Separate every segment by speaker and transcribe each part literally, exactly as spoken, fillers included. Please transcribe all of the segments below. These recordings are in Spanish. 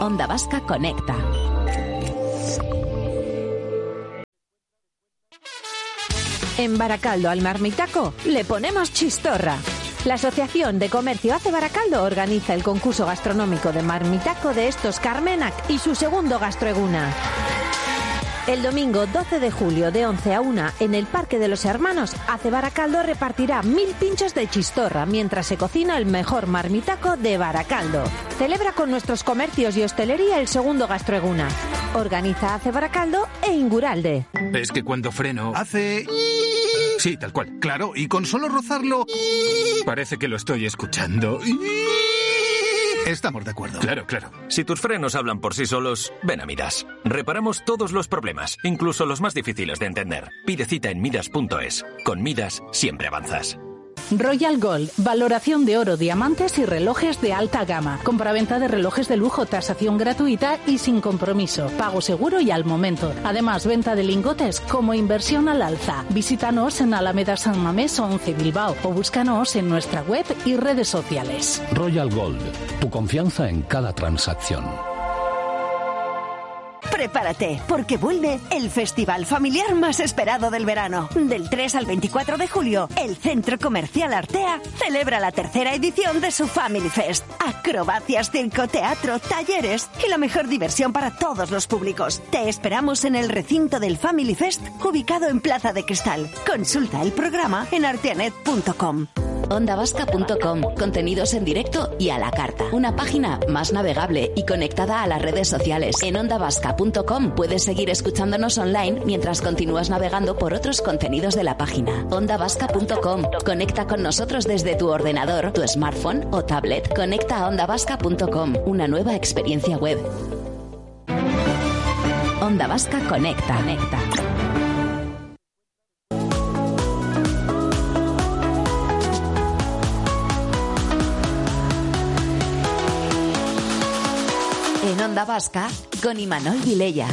Speaker 1: Onda Vasca Conecta. En Baracaldo al Marmitaco le ponemos chistorra. La Asociación de Comercio Hace Baracaldo organiza el concurso gastronómico de Marmitaco de estos Carmenac y su segundo gastroeguna. El domingo doce de julio de once a una en el Parque de los Hermanos, Hace Baracaldo repartirá mil pinchos de chistorra mientras se cocina el mejor marmitaco de Baracaldo. Celebra con nuestros comercios y hostelería el segundo gastroeguna. Organiza Hace Baracaldo e Inguralde.
Speaker 2: Es que cuando freno... Hace... Sí, tal cual. Claro, y con solo rozarlo... Parece que lo estoy escuchando. Estamos de acuerdo.
Speaker 3: Claro, claro. Si tus frenos hablan por sí solos, ven a Midas. Reparamos todos los problemas, incluso los más difíciles de entender. Pide cita en midas punto es. Con Midas siempre avanzas.
Speaker 4: Royal Gold, valoración de oro, diamantes y relojes de alta gama. Compraventa de relojes de lujo, tasación gratuita y sin compromiso. Pago seguro y al momento. Además, venta de lingotes como inversión al alza. Visítanos en Alameda San Mamés once Bilbao o búscanos en nuestra web y redes sociales.
Speaker 5: Royal Gold, tu confianza en cada transacción.
Speaker 6: Prepárate, porque vuelve el festival familiar más esperado del verano. Del tres al veinticuatro de julio, el Centro Comercial Artea celebra la tercera edición de su Family Fest. Acrobacias, circo, teatro, talleres y la mejor diversión para todos los públicos. Te esperamos en el recinto del Family Fest, ubicado en Plaza de Cristal. Consulta el programa en arteanet punto com.
Speaker 1: onda vasca punto com, contenidos en directo y a la carta. Una página más navegable y conectada a las redes sociales. En onda vasca punto com puedes seguir escuchándonos online mientras continúas navegando por otros contenidos de la página. onda vasca punto com. Conecta con nosotros desde tu ordenador, tu smartphone o tablet. Conecta a onda vasca punto com, una nueva experiencia web. Onda Vasca Conecta. Conecta. En Onda Vasca, con Imanol Vilella.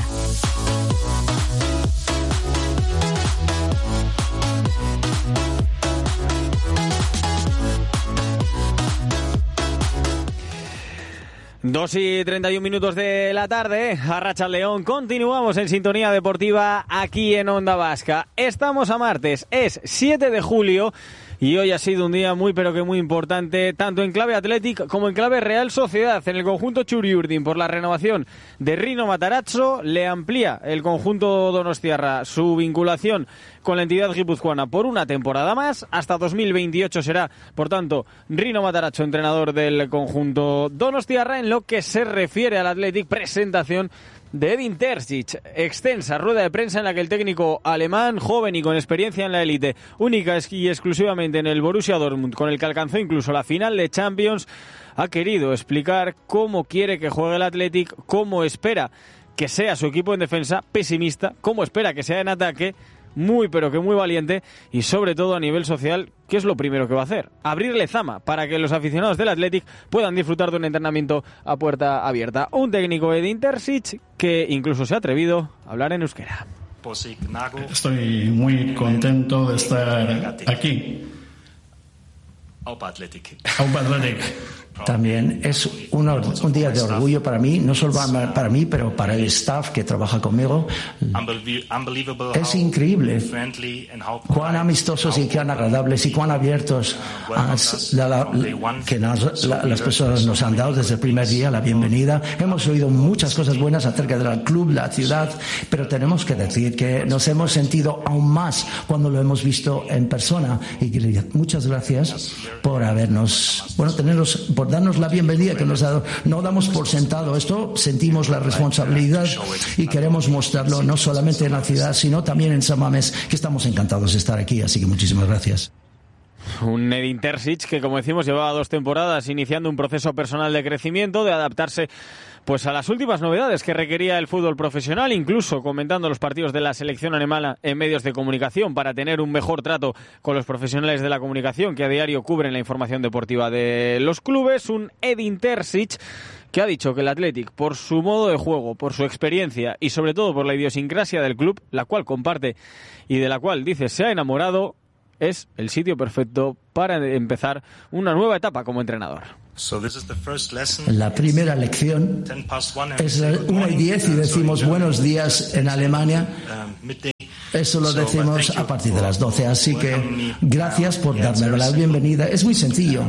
Speaker 7: Dos y treinta y un minutos de la tarde, Arratsaldeon, continuamos en sintonía deportiva aquí en Onda Vasca. Estamos a martes, es siete de julio y hoy ha sido un día muy pero que muy importante, tanto en clave Athletic como en clave Real Sociedad. En el conjunto Txuri-Urdin, por la renovación de Rino Matarazzo, le amplía el conjunto donostiarra su vinculación con la entidad guipuzcoana por una temporada más. Hasta dos mil veintiocho será, por tanto, Rino Matarazzo entrenador del conjunto donostiarra. En lo que se refiere al Athletic, presentación de Edin Terzic, extensa rueda de prensa en la que el técnico alemán, joven y con experiencia en la élite, única y exclusivamente en el Borussia Dortmund, con el que alcanzó incluso la final de Champions, ha querido explicar cómo quiere que juegue el Athletic, cómo espera que sea su equipo en defensa, pesimista, cómo espera que sea en ataque, muy pero que muy valiente, y sobre todo a nivel social, ¿qué es lo primero que va a hacer? Abrirle zama para que los aficionados del Athletic puedan disfrutar de un entrenamiento a puerta abierta. Un técnico Edin Terzic que incluso se ha atrevido a hablar en euskera.
Speaker 8: Estoy muy contento de estar aquí.
Speaker 9: Aupa Athletic.
Speaker 8: Aupa Athletic.
Speaker 10: También es un, un día de orgullo para mí, no solo para, para mí, pero para el staff que trabaja conmigo. Es increíble cuán amistosos y cuán agradables y cuán abiertos has, la, la, que nos, la, las personas nos han dado desde el primer día, la bienvenida. Hemos oído muchas cosas buenas acerca del club, la ciudad, pero tenemos que decir que nos hemos sentido aún más cuando lo hemos visto en persona. Y muchas gracias por habernos, bueno, tenerlos, por darnos la bienvenida que nos ha dado. No damos por sentado esto, sentimos la responsabilidad y queremos mostrarlo no solamente en la ciudad, sino también en San Mamés, que estamos encantados de estar aquí, así que muchísimas gracias.
Speaker 7: Un Edin Terzic que, como decimos, llevaba dos temporadas iniciando un proceso personal de crecimiento, de adaptarse pues a las últimas novedades que requería el fútbol profesional, incluso comentando los partidos de la selección alemana en medios de comunicación para tener un mejor trato con los profesionales de la comunicación que a diario cubren la información deportiva de los clubes. Un Edin Terzic que ha dicho que el Athletic, por su modo de juego, por su experiencia y sobre todo por la idiosincrasia del club, la cual comparte y de la cual dice se ha enamorado, es el sitio perfecto para empezar una nueva etapa como entrenador.
Speaker 10: La primera lección es la una y diez y decimos buenos días en Alemania. Eso lo decimos a partir de las doce, así que gracias por darme la bienvenida. Es muy sencillo.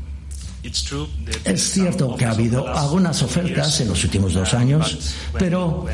Speaker 10: Es cierto que ha habido algunas ofertas en los últimos dos años, pero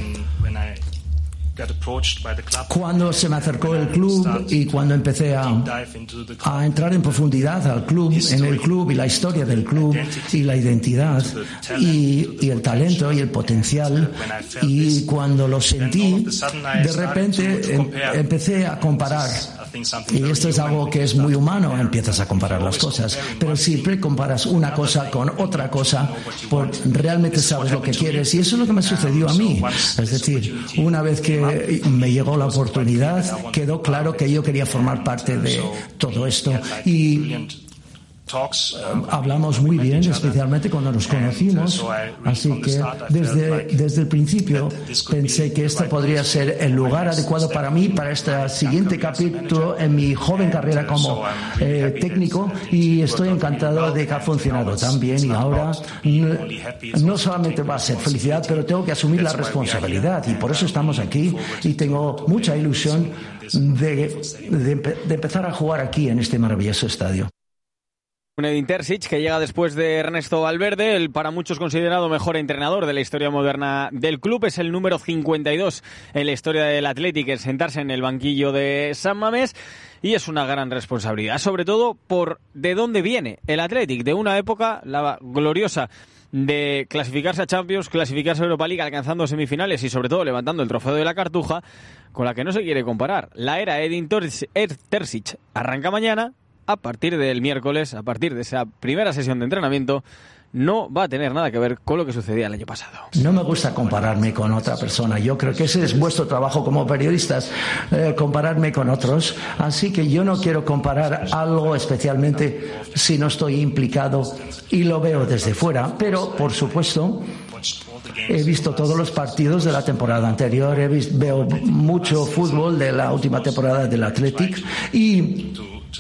Speaker 10: cuando se me acercó el club y cuando empecé a, a entrar en profundidad al club, en el club y la historia del club y la identidad y, y el talento y el potencial, y cuando lo sentí, de repente em, empecé a comparar. Y esto es algo que es muy humano, empiezas a comparar las cosas, pero siempre comparas una cosa con otra cosa, pues realmente sabes lo que quieres, y eso es lo que me sucedió a mí. Es decir, una vez que me llegó la oportunidad, quedó claro que yo quería formar parte de todo esto, y hablamos muy bien, especialmente cuando nos conocimos, así que desde, desde el principio pensé que este podría ser el lugar adecuado para mí, para este siguiente capítulo en mi joven carrera como eh, técnico, y estoy encantado de que ha funcionado tan bien, y ahora no, no solamente va a ser felicidad, pero tengo que asumir la responsabilidad, y por eso estamos aquí, y tengo mucha ilusión de, de, de empezar a jugar aquí en este maravilloso estadio.
Speaker 7: Un Edin Terzic que llega después de Ernesto Valverde, el para muchos considerado mejor entrenador de la historia moderna del club. Es el número cincuenta y dos en la historia del Athletic en sentarse en el banquillo de San Mamés, y es una gran responsabilidad, sobre todo por de dónde viene el Athletic, de una época, la gloriosa, de clasificarse a Champions, clasificarse a Europa League, alcanzando semifinales y sobre todo levantando el trofeo de la Cartuja, con la que no se quiere comparar. La era Edin Terzic arranca mañana. A partir del miércoles, a partir de esa primera sesión de entrenamiento, no va a tener nada que ver con lo que sucedía el año pasado.
Speaker 10: No me gusta compararme con otra persona. Yo creo que ese es vuestro trabajo como periodistas, eh, compararme con otros. Así que yo no quiero comparar algo especialmente si no estoy implicado y lo veo desde fuera. Pero, por supuesto, he visto todos los partidos de la temporada anterior, he visto, veo mucho fútbol de la última temporada del Athletic, y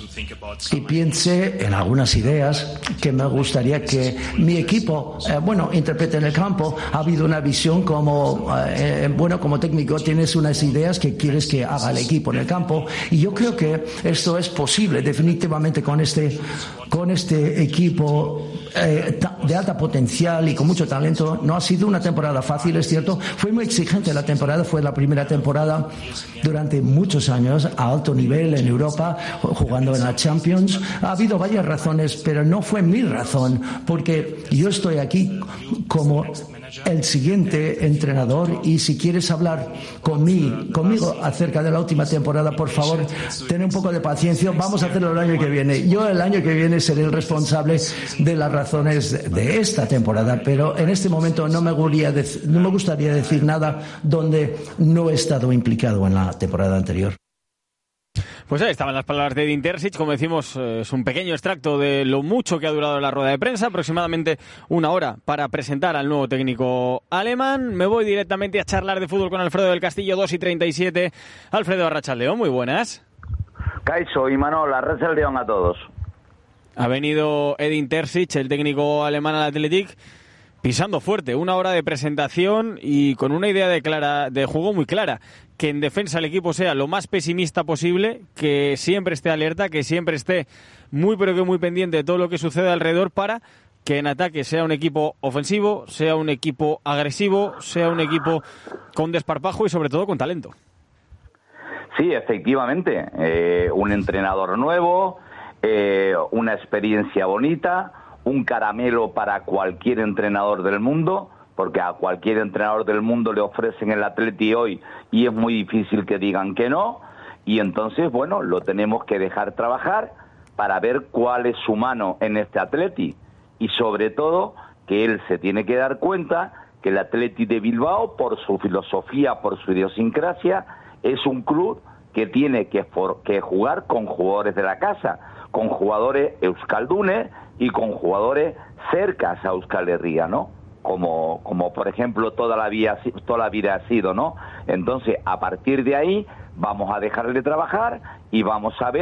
Speaker 10: y piense en algunas ideas que me gustaría que mi equipo, eh, bueno, interprete en el campo. Ha habido una visión como, eh, bueno, como técnico tienes unas ideas que quieres que haga el equipo en el campo, y yo creo que esto es posible definitivamente con este, con este equipo eh, de alta potencial y con mucho talento. No ha sido una temporada fácil, es cierto, fue muy exigente la temporada, fue la primera temporada durante muchos años a alto nivel en Europa, jugando en la Champions. Ha habido varias razones, pero no fue mi razón, porque yo estoy aquí como el siguiente entrenador, y si quieres hablar conmigo, conmigo acerca de la última temporada, por favor, ten un poco de paciencia, vamos a hacerlo el año que viene. Yo el año que viene seré el responsable de las razones de esta temporada, pero en este momento no me gustaría, no me gustaría decir nada donde no he estado implicado en la temporada anterior.
Speaker 7: Pues ahí estaban las palabras de Edin Terzic. Como decimos, es un pequeño extracto de lo mucho que ha durado la rueda de prensa, aproximadamente una hora para presentar al nuevo técnico alemán. Me voy directamente a charlar de fútbol con Alfredo del Castillo, dos y treinta y siete. Alfredo, arratsaldeon, muy buenas.
Speaker 11: Kaixo y Manol, arratsaldeon a todos.
Speaker 7: Ha venido Edin Terzic, el técnico alemán al Athletic, pisando fuerte, una hora de presentación y con una idea de, clara, de juego muy clara, que en defensa el equipo sea lo más pesimista posible, que siempre esté alerta, que siempre esté muy pero que muy pendiente de todo lo que sucede alrededor, para que en ataque sea un equipo ofensivo, sea un equipo agresivo, sea un equipo con desparpajo y sobre todo con talento.
Speaker 11: Sí, efectivamente, eh, un entrenador nuevo, eh, una experiencia bonita, un caramelo para cualquier entrenador del mundo, porque a cualquier entrenador del mundo le ofrecen el Atleti hoy y es muy difícil que digan que no, y entonces, bueno, lo tenemos que dejar trabajar para ver cuál es su mano en este Atleti, y sobre todo que él se tiene que dar cuenta que el Atleti de Bilbao, por su filosofía, por su idiosincrasia, es un club que tiene que, for- que jugar con jugadores de la casa, con jugadores euskaldunes y con jugadores cercas a Euskal Herria, ¿no? Como, como por ejemplo toda la vida, toda la vida ha sido, ¿no? Entonces, a partir de ahí, vamos a dejarle trabajar y vamos a ver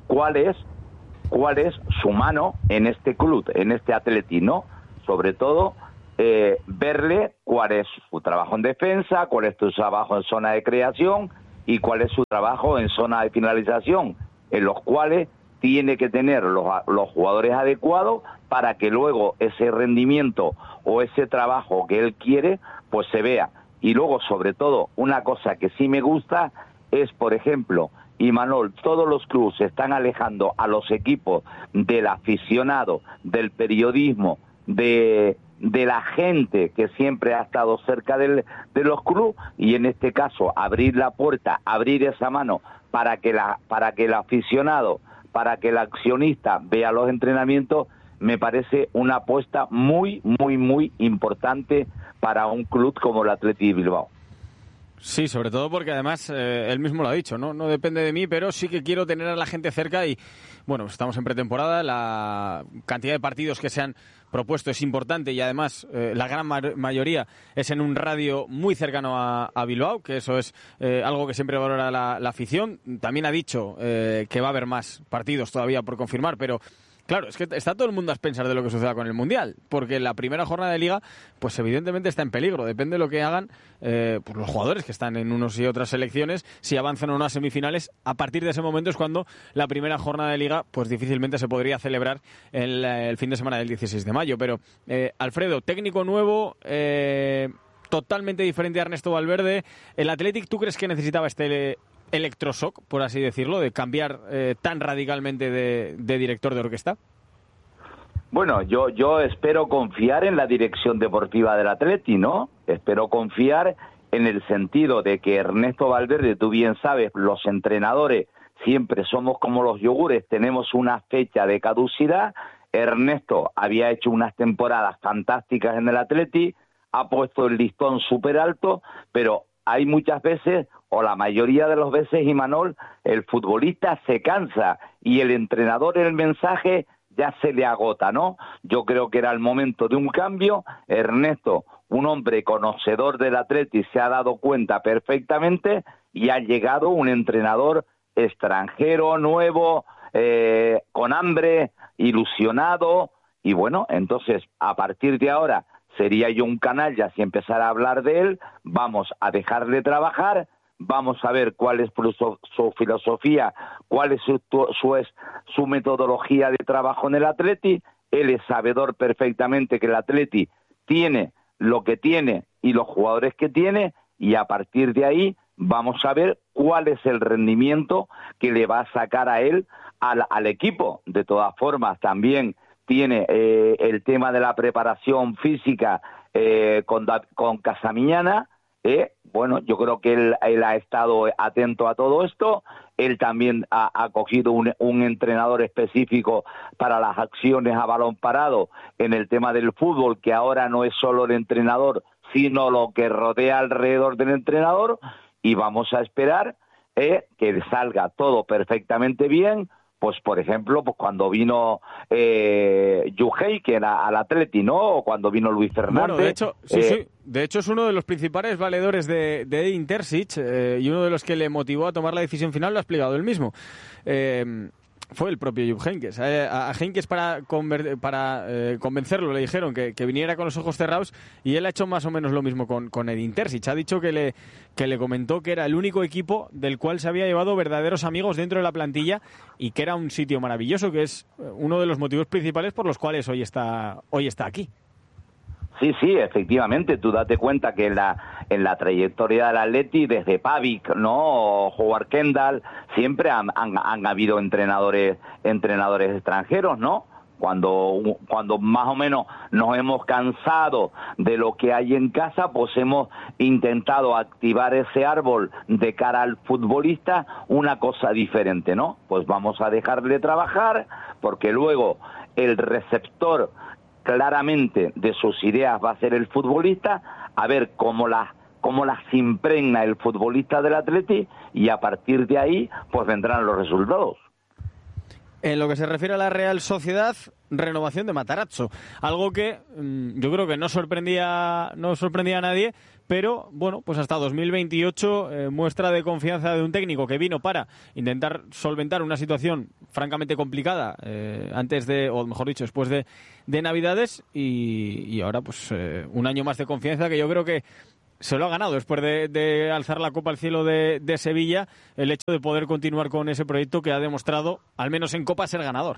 Speaker 11: cuál es, cuál es su mano en este club, en este Atleti, ¿no? Sobre todo, eh, verle cuál es su trabajo en defensa, cuál es su trabajo en zona de creación y cuál es su trabajo en zona de finalización, en los cuales tiene que tener los, los jugadores adecuados para que luego ese rendimiento o ese trabajo que él quiere, pues se vea. Y luego, sobre todo, una cosa que sí me gusta es, por ejemplo, y Manol, todos los clubes se están alejando a los equipos del aficionado, del periodismo, de, de la gente que siempre ha estado cerca del, de los clubes, y en este caso abrir la puerta, abrir esa mano para que, la, para que el aficionado, para que el accionista vea los entrenamientos, me parece una apuesta muy, muy, muy importante para un club como el Athletic Bilbao.
Speaker 7: Sí, sobre todo porque además eh, él mismo lo ha dicho, ¿no? No depende de mí, pero sí que quiero tener a la gente cerca y, bueno, estamos en pretemporada, la cantidad de partidos que se han propuesto es importante y además eh, la gran ma- mayoría es en un radio muy cercano a, a Bilbao, que eso es eh, algo que siempre valora la, la afición. También ha dicho eh, que va a haber más partidos todavía por confirmar, pero claro, es que está todo el mundo a expensar de lo que suceda con el Mundial, porque la primera jornada de Liga, pues evidentemente está en peligro. Depende de lo que hagan eh, pues los jugadores que están en unos y otras selecciones, si avanzan o no a semifinales. A partir de ese momento es cuando la primera jornada de Liga, pues difícilmente se podría celebrar el, el fin de semana del dieciséis de mayo. Pero, eh, Alfredo, técnico nuevo, eh, totalmente diferente a Ernesto Valverde. ¿El Athletic tú crees que necesitaba este electroshock, por así decirlo, de cambiar eh, tan radicalmente de, de director de orquesta?
Speaker 11: Bueno, yo yo espero confiar en la dirección deportiva del Atleti, ¿no? Espero confiar en el sentido de que Ernesto Valverde, tú bien sabes, los entrenadores siempre somos como los yogures, tenemos una fecha de caducidad. Ernesto había hecho unas temporadas fantásticas en el Atleti, ha puesto el listón súper alto, pero hay muchas veces, o la mayoría de las veces, Imanol, el futbolista se cansa y el entrenador, el mensaje ya se le agota, ¿no? Yo creo que era el momento de un cambio. Ernesto, un hombre conocedor del Atleti, se ha dado cuenta perfectamente y ha llegado un entrenador extranjero, nuevo, eh, con hambre, ilusionado, y bueno, entonces, a partir de ahora, sería yo un canalla si empezara a hablar de él. Vamos a dejarle trabajar, vamos a ver cuál es su, su filosofía, cuál es su, su, su metodología de trabajo en el Atleti. Él es sabedor perfectamente que el Atleti tiene lo que tiene y los jugadores que tiene, y a partir de ahí vamos a ver cuál es el rendimiento que le va a sacar a él al, al equipo. De todas formas, también tiene eh, el tema de la preparación física eh, con, con Casamiñana. Eh, bueno, yo creo que él, él ha estado atento a todo esto. Él también ha, ha cogido un, un entrenador específico para las acciones a balón parado en el tema del fútbol, que ahora no es solo el entrenador, sino lo que rodea alrededor del entrenador. Y vamos a esperar eh, que salga todo perfectamente bien. Pues, por ejemplo, pues cuando vino eh, Juhey, que era al Atleti, ¿no? O cuando vino Luis Fernández.
Speaker 7: Bueno, de hecho, sí,
Speaker 11: eh,
Speaker 7: sí. De hecho, es uno de los principales valedores de, de Edin Terzic eh, y uno de los que le motivó a tomar la decisión final, lo ha explicado él mismo. Eh, fue el propio Jupp Heynckes. Eh, a Heynckes para, conver- para eh, convencerlo le dijeron que, que viniera con los ojos cerrados, y él ha hecho más o menos lo mismo con, con Edin Terzic. Ha dicho que le, que le comentó que era el único equipo del cual se había llevado verdaderos amigos dentro de la plantilla y que era un sitio maravilloso, que es uno de los motivos principales por los cuales hoy está, hoy está aquí.
Speaker 11: Sí, sí, efectivamente. Tú date cuenta que en la, en la trayectoria del Atleti, desde Pavic, ¿no? O Howard Kendall, siempre han, han, han habido entrenadores, entrenadores extranjeros, ¿no? Cuando, cuando más o menos nos hemos cansado de lo que hay en casa, pues hemos intentado activar ese árbol de cara al futbolista, una cosa diferente, ¿no? Pues vamos a dejarle trabajar, porque luego el receptor claramente de sus ideas va a ser el futbolista, a ver cómo las cómo las impregna el futbolista del Atleti, y a partir de ahí pues vendrán los resultados.
Speaker 7: En lo que se refiere a la Real Sociedad, renovación de Matarazzo, algo que mmm, yo creo que no sorprendía, no sorprendía a nadie, pero bueno, pues hasta dos mil veintiocho eh, muestra de confianza de un técnico que vino para intentar solventar una situación francamente complicada eh, antes de, o mejor dicho, después de, de Navidades y, y ahora pues eh, un año más de confianza que yo creo que se lo ha ganado después de, de alzar la copa al cielo de, de Sevilla, el hecho de poder continuar con ese proyecto que ha demostrado, al menos en Copa, ser ganador.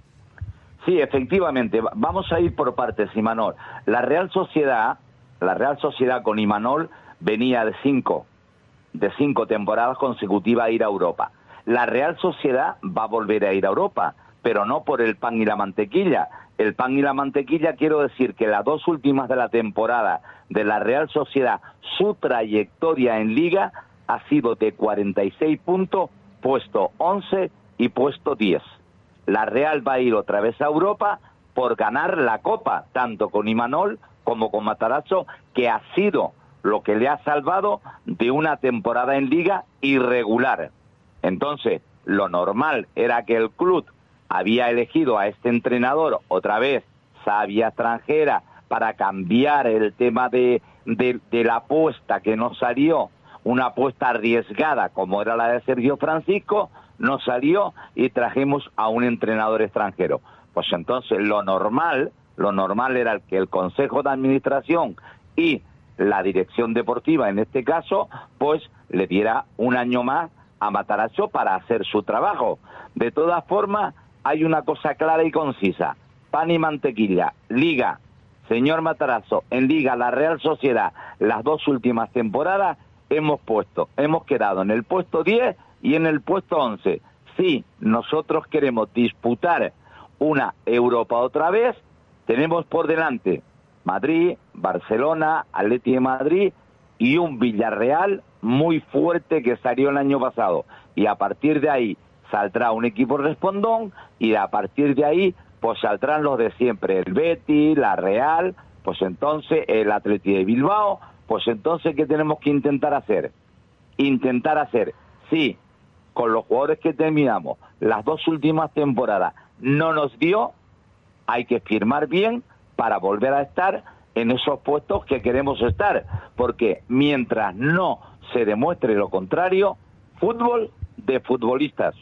Speaker 11: Sí, efectivamente. Vamos a ir por partes, Imanol. La Real Sociedad, la Real Sociedad con Imanol venía de cinco, de cinco temporadas consecutivas a ir a Europa. La Real Sociedad va a volver a ir a Europa, pero no por el pan y la mantequilla. El pan y la mantequilla, quiero decir que las dos últimas de la temporada de la Real Sociedad, su trayectoria en Liga ha sido de cuarenta y seis puntos, puesto once y puesto diez. La Real va a ir otra vez a Europa por ganar la Copa, tanto con Imanol como con Matarazzo, que ha sido lo que le ha salvado de una temporada en Liga irregular. Entonces, lo normal era que el club había elegido a este entrenador, otra vez, sabia extranjera, para cambiar el tema de, de, de la apuesta que no salió, una apuesta arriesgada como era la de Sergio Francisco, no salió y trajimos a un entrenador extranjero. Pues entonces lo normal, lo normal era que el Consejo de Administración y la Dirección Deportiva, en este caso, pues le diera un año más a Matarazzo para hacer su trabajo. De todas formas, hay una cosa clara y concisa: pan y mantequilla, Liga. Señor Matarazzo, en Liga, la Real Sociedad, las dos últimas temporadas hemos puesto, hemos quedado en el puesto diez y en el puesto once. Si nosotros queremos disputar una Europa otra vez, tenemos por delante Madrid, Barcelona, Atleti de Madrid y un Villarreal muy fuerte que salió el año pasado. Y a partir de ahí saldrá un equipo respondón y a partir de ahí pues saldrán los de siempre, el Betis, la Real, pues entonces el Atleti de Bilbao. Pues entonces, ¿qué tenemos que intentar hacer? Intentar hacer, sí, con los jugadores que terminamos las dos últimas temporadas no nos dio, hay que firmar bien para volver a estar en esos puestos que queremos estar, porque mientras no se demuestre lo contrario, fútbol de futbolistas.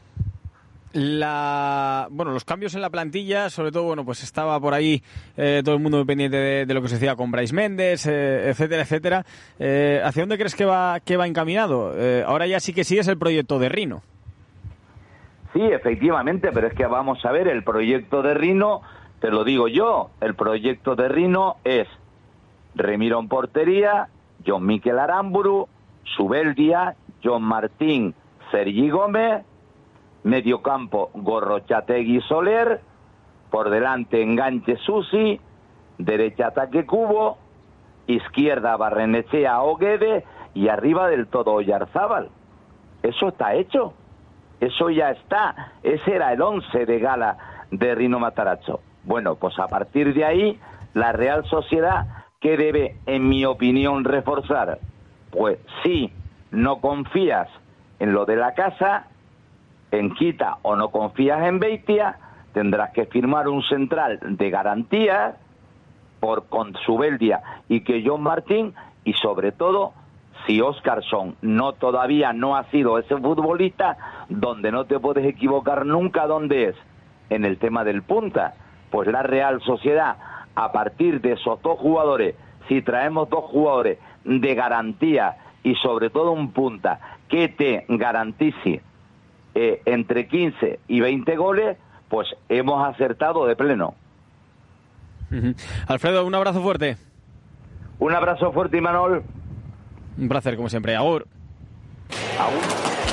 Speaker 7: La, bueno, los cambios en la plantilla, sobre todo, bueno, pues estaba por ahí eh, todo el mundo pendiente de, de lo que se decía con Brais Méndez, eh, etcétera, etcétera. Eh, ¿Hacia dónde crees que va, que va encaminado? Eh, ahora ya sí que sí es el proyecto de Rino.
Speaker 11: Sí, efectivamente, pero es que vamos a ver, el proyecto de Rino, te lo digo yo, el proyecto de Rino es Remiro en portería, John Miquel Aramburu, Zubeldia, John Martín, Sergi Gómez, mediocampo Gorrochategui Soler, por delante enganche Susi, derecha ataque Cubo, izquierda Barrenechea Oguede y arriba del todo Oyarzábal. Eso está hecho, eso ya está, ese era el once de gala de Rino Matarazzo. Bueno, pues a partir de ahí, la Real Sociedad, ¿qué debe, en mi opinión, reforzar? Pues si no confías en lo de la casa, en Quita, o no confías en Beitia, tendrás que firmar un central de garantía por con Zubeldia y que John Martín, y sobre todo, si Óscarson no todavía no ha sido ese futbolista, donde no te puedes equivocar nunca, ¿dónde es? En el tema del punta. Pues la Real Sociedad, a partir de esos dos jugadores, si traemos dos jugadores de garantía y sobre todo un punta que te garantice Eh, entre quince y veinte goles, pues hemos acertado de pleno.
Speaker 7: Uh-huh. Alfredo, un abrazo fuerte.
Speaker 11: Un abrazo fuerte, Imanol.
Speaker 7: Un placer, como siempre. Agur.
Speaker 11: Agur.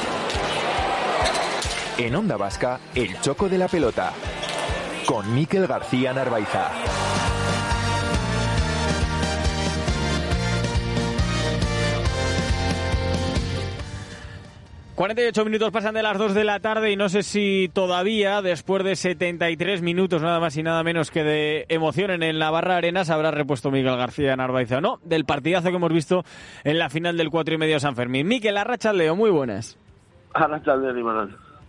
Speaker 12: En Onda Vasca, el choco de la pelota, con Mikel García Narvaiza.
Speaker 7: cuarenta y ocho minutos pasan de las dos de la tarde y no sé si todavía, después de setenta y tres minutos nada más y nada menos que de emoción en el Navarra Arena, se habrá repuesto Mikel García Narvaiza, ¿no? Del partidazo que hemos visto en la final del cuatro y medio San Fermín. Mikel, Arratsalde Leo, muy buenas.
Speaker 13: Arratsalde Leo, Imanol.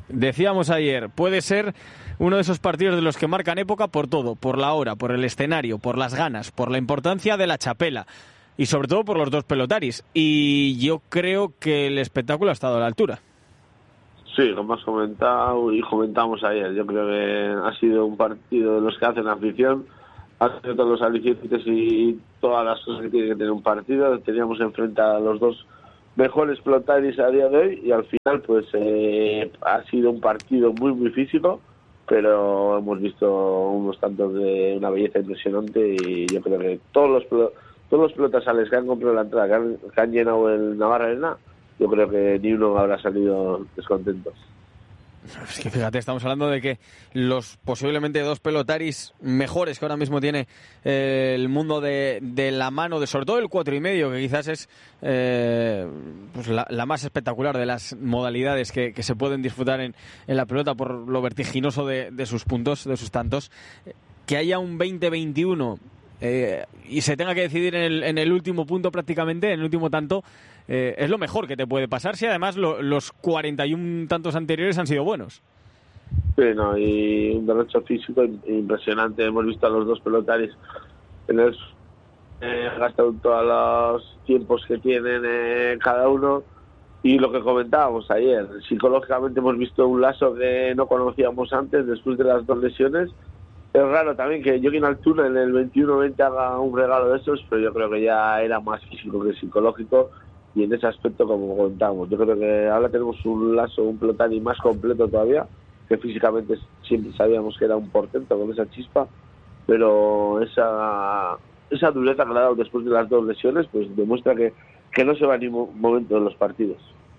Speaker 7: decíamos ayer, puede ser uno de esos partidos de los que marcan época por todo, por la hora, por el escenario, por las ganas, por la importancia de la chapela y sobre todo por los dos pelotaris. Y yo creo que el espectáculo ha estado a la altura.
Speaker 13: Sí, como has comentado y comentamos ayer, yo creo que ha sido un partido de los que hacen afición, ha sido todos los alicientes y todas las cosas que tiene que tener un partido. Teníamos enfrente a los dos mejores pelotaris a día de hoy y al final pues eh, ha sido un partido muy muy físico, pero hemos visto unos tantos de una belleza impresionante y yo creo que todos los todos los pelotasales que han comprado la entrada, que han, que han llenado el Navarra Arena, yo creo que ni uno habrá salido descontento.
Speaker 7: Es que fíjate, estamos hablando de que los posiblemente dos pelotaris mejores que ahora mismo tiene eh, el mundo de, de la mano, de sobre todo el cuatro y medio, que quizás es eh, pues la, la más espectacular de las modalidades que, que se pueden disfrutar en, en la pelota por lo vertiginoso de, de sus puntos, de sus tantos. Que haya un veinte veintiuno eh, y se tenga que decidir en el, en el último punto prácticamente, en el último tanto, eh, es lo mejor que te puede pasar si además lo, los cuarenta y un tantos anteriores han sido buenos.
Speaker 13: Sí, no, y un derecho físico impresionante. Hemos visto a los dos pelotaris en el eh, gastado todos los tiempos que tienen eh, cada uno, y lo que comentábamos ayer, psicológicamente hemos visto un Lasso que no conocíamos antes después de las dos lesiones. Es raro también que Joaquín Altuna en el veintiuno veinte haga un regalo de esos, pero yo creo que ya era más físico que psicológico, y en ese aspecto, como comentábamos, yo creo que ahora tenemos un Lasso, un pelotari más completo todavía, que físicamente siempre sabíamos que era un portento con esa chispa, pero esa esa dureza que le ha dado después de las dos lesiones pues demuestra que, que no se va a ningún momento de los partidos.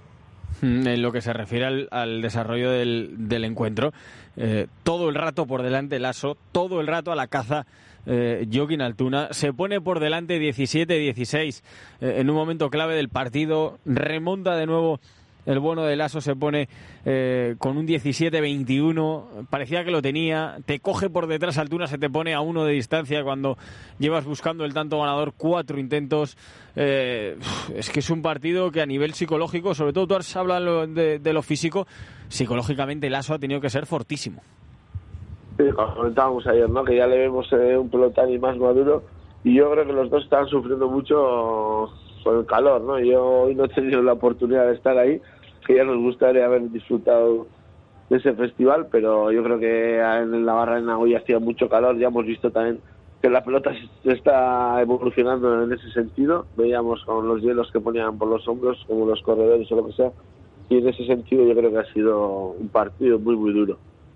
Speaker 7: En lo que se refiere al, al desarrollo del, del encuentro, eh, todo el rato por delante Lasso, todo el rato a la caza eh, Joaquín Altuna, se pone por delante diecisiete dieciséis eh, en un momento clave del partido, remonta de nuevo el bueno de Lasso, se pone eh, con un diecisiete veintiuno, parecía que lo tenía, te coge por detrás Altuna, se te pone a uno de distancia cuando llevas buscando el tanto ganador, cuatro intentos. Eh, es que es un partido que a nivel psicológico, sobre todo tú has hablado de, de lo físico, psicológicamente Lasso ha tenido que ser fortísimo.
Speaker 13: Sí, como comentábamos ayer, ¿no? Que ya le vemos eh, un pelotari más maduro, y yo creo que los dos están sufriendo mucho por el calor, ¿no? Yo hoy no he tenido la oportunidad de estar ahí, que ya nos gustaría haber disfrutado de ese festival, pero yo creo que en la Barrena hoy hacía mucho calor. Ya hemos visto también que la pelota se está evolucionando en ese sentido. Veíamos con los hielos que ponían por los hombros, como los corredores o lo que sea, y en ese sentido yo creo que ha sido un partido muy, muy duro.